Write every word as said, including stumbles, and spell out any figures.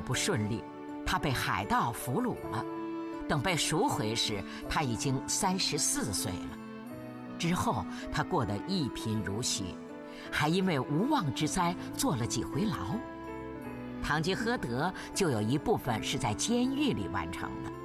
不顺利，他被海盗俘虏了。等被赎回时，他已经三十四岁了。之后他过得一贫如洗，还因为无妄之灾坐了几回牢。堂吉诃德就有一部分是在监狱里完成的。